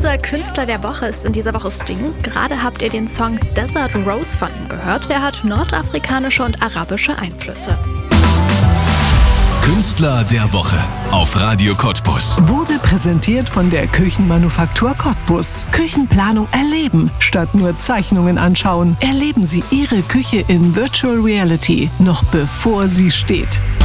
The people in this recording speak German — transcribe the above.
Unser Künstler der Woche ist in dieser Woche Sting. Gerade habt ihr den Song Desert Rose von ihm gehört. Der hat nordafrikanische und arabische Einflüsse. Künstler der Woche auf Radio Cottbus. Wurde präsentiert von der Küchenmanufaktur Cottbus. Küchenplanung erleben, statt nur Zeichnungen anschauen. Erleben Sie Ihre Küche in Virtual Reality, noch bevor sie steht.